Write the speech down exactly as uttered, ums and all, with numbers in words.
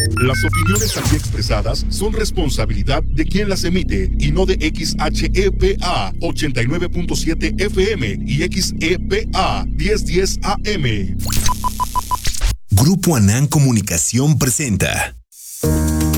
Las opiniones aquí expresadas son responsabilidad de quien las emite y no de X H E P A ochenta y nueve punto siete F M y X E P A diez diez A M. Grupo Anán Comunicación presenta